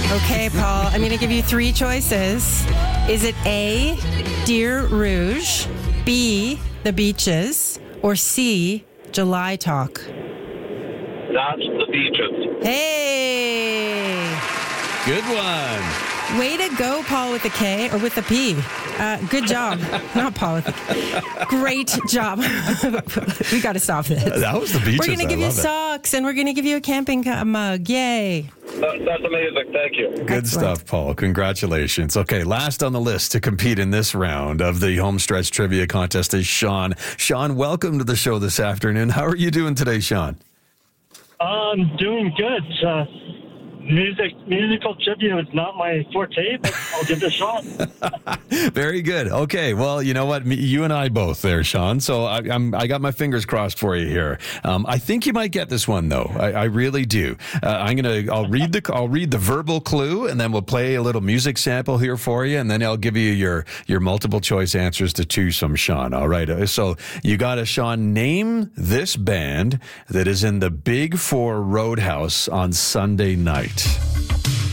Okay, Paul, I'm going to give you three choices. Is it A, Deer Rouge, B, the beaches, or C, July Talk? That's the beaches. Hey! Good one. Way to go, Paul, with the K or with the P. Good job. Not Paul with the K. Great job. We got to stop this. That was the beaches. We're going to give you socks and we're going to give you a camping mug. Yay. That's amazing. Thank you. Good stuff, Paul. Congratulations. Okay, last on the list to compete in this round of the Homestretch Trivia Contest is Sean. Sean, welcome to the show this afternoon. How are you doing today, Sean? I'm doing good. Musical trivia is not my forte, but I'll give it a shot. Very good. Okay, well, you know what? You and I both there, Sean. So I got my fingers crossed for you here. I think you might get this one though. I really do. I'll read the verbal clue, and then we'll play a little music sample here for you, and then I'll give you your multiple choice answers to choose from, Sean. All right. So you got to, Sean, name this band that is in the Big Four Roadhouse on Sunday night.